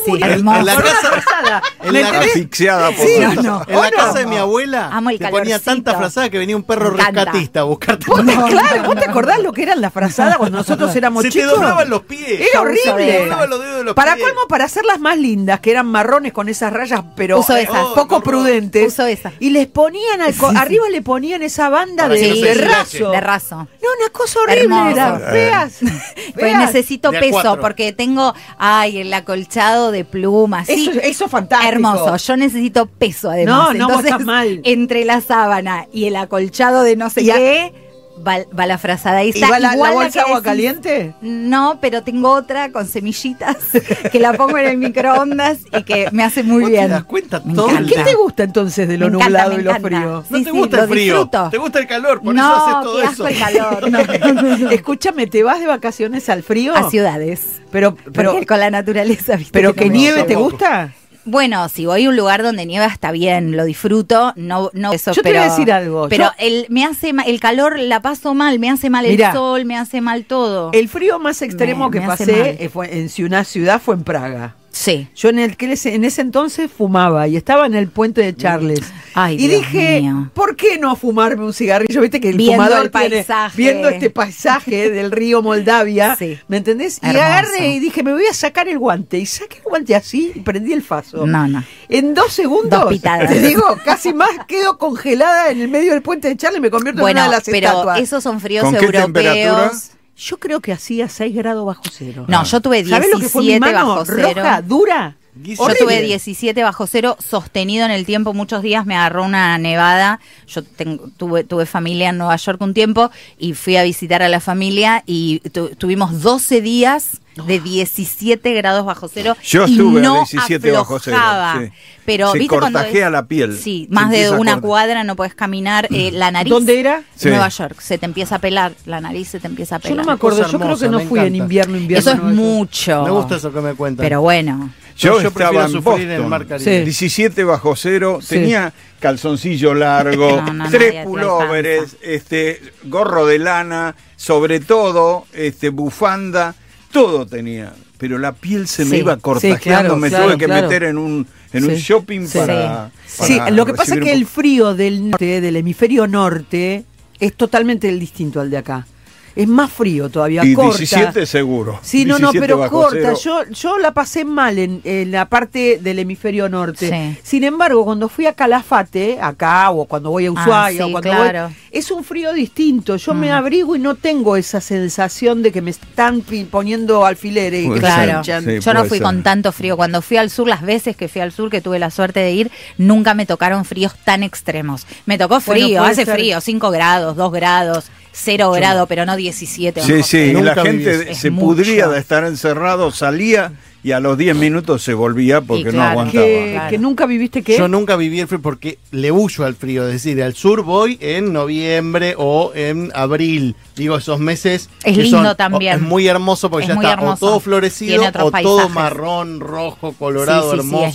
hermoso. En la casa, asfixiada por Sí, la- no. en la casa de mi abuela Amo el te ponía calorcito. tanta frazada que venía un perro Me encanta. rescatista a buscarte. Claro, ¿vos te acordás lo que eran las frazadas cuando nosotros éramos Se te chicos? doblaban los pies. Era horrible. Se doblaban los dedos de los Para pies. colmo, para hacerlas más lindas, que eran marrones con esas rayas, pero Uso esas. poco prudentes. Uso esas. Y les ponían arriba le ponían esa banda Para de, que no se de deshilache. raso. De raso. No, una cosa horrible, Hermoso. eran feas. Pues feas. necesito De a peso 4. porque tengo, el acolchado de plumas. Sí, Eso es fantástico. hermoso. Yo necesito peso además. No, vos Entonces, estás mal. entre la sábana y el acolchado de no sé Y a- qué, va la frazada. Ahí ¿Y está va la igual bolsa que de agua decís. caliente? No, pero tengo otra con semillitas que la pongo en el microondas y que me hace muy ¿Vos bien. te das cuenta Me todo? encanta. ¿Qué te gusta entonces de lo Me encanta, nublado me y lo encanta. frío? No Sí, te sí, gusta lo el frío, disfruto. te gusta el calor, por eso haces todo qué eso. asco el calor. No. Escúchame, ¿te vas de vacaciones al frío? A ciudades. Pero Porque con la naturaleza, ¿viste? pero que no me nieve llevo. te gusta. Bueno, si voy a un lugar donde nieva está bien, lo disfruto, no eso, Yo te pero, voy a decir algo, Pero yo- me hace el calor la paso mal, me hace mal Mirá, el sol, me hace mal todo. El frío más extremo que Me hace pasé mal. fue en una ciudad fue en Praga. Sí. Yo en ese entonces fumaba y estaba en el puente de Charles. Ay, y Dios dije, mío. ¿por qué no fumarme un cigarrillo? Viste que el Viendo fumador el tiene- paisaje. viendo este paisaje del río Moldavia, Sí. ¿me entendés? Y Hermoso. agarré y dije, me voy a sacar el guante. Y saqué el guante así y prendí el faso. No. En 2 segundos, Dos pitadas. te digo, casi más quedo congelada en el medio del puente de Charles y me convierto en Bueno, una de las pero estatuas. esos son fríos ¿Con qué temperatura? europeos. Yo creo que hacía 6 grados bajo cero. No, yo tuve ¿Sabés lo que fue mi 17 mano? bajo cero. Roja, dura. Yo Horrible. tuve 17 bajo cero sostenido en el tiempo, muchos días me agarró una nevada. Yo tuve familia en Nueva York un tiempo y fui a visitar a la familia y tuvimos 12 días de 17 grados bajo cero. Yo y estuve no a 17 bajo cero. aflojaba. Sí. Pero Se ¿viste cuando cortajea la piel. Sí, Se más de empieza a una cortar. cuadra no puedes caminar. La nariz. ¿Dónde era? Sí. Nueva York. Se te empieza a pelar. La nariz se te empieza a Yo pelar. no me acuerdo, Cosa yo creo que hermosa, no me fui en encanta. invierno. Eso es a Nueva York. mucho. Me gusta eso que me cuentan. Pero bueno. Yo Yo prefiero estaba en sufrir en el mar Boston, Caribe. Sí. 17 bajo cero, Sí. tenía calzoncillo largo, No, nadie 3 te pulóveres, gorro de lana, sobre todo, bufanda, todo tenía. Pero la piel se me Sí. iba cortajeando, claro, me claro, tuve que claro. meter en un Sí. shopping Sí. para Sí, lo que pasa es recibir que un el frío del norte, del hemisferio norte, es totalmente distinto al de acá. Es más frío todavía, y corta. 17 seguro. Sí, no, 17 pero bajo corta. cero. Yo la pasé mal en la parte del hemisferio norte. Sí. Sin embargo, cuando fui a Calafate, acá, o cuando voy a Ushuaia, sí, o cuando claro. voy, es un frío distinto. Yo me abrigo y no tengo esa sensación de que me están poniendo alfileres y que Puede me ser, Claro, pinchan. sí. yo no puede fui ser. con tanto frío. Cuando fui al sur, las veces que fui al sur, que tuve la suerte de ir, nunca me tocaron fríos tan extremos. Me tocó Bueno, frío, puede hace ser. frío, 5 grados, 2 grados, 0 grados, pero no 17. Sí, bajo sí, cero. y la Nunca viví gente eso. se Es pudría mucho. de estar encerrado, salía y a los 10 minutos se volvía porque Y no claro, aguantaba. Claro. Que nunca viviste qué. Yo nunca viví el frío porque le huyo al frío. Es decir, al sur voy en noviembre o en abril. Digo, esos meses. Es que lindo son- también. Es muy hermoso porque Es ya muy está o hermoso. todo florecido Tiene otros o todo paisajes. marrón, rojo, colorado, Sí, sí, sí, hermoso. es